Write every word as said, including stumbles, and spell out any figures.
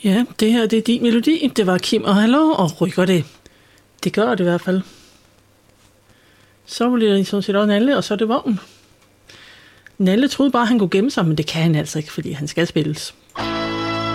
Ja, det her det er din melodi. Det var Kim og Hallo, og rykker det. Det gør det i hvert fald. Så bliver det sådan set også Nalle, og så er det Vogn. Nalle troede bare, han kunne gemme sig, men det kan han altså ikke, fordi han skal spilles.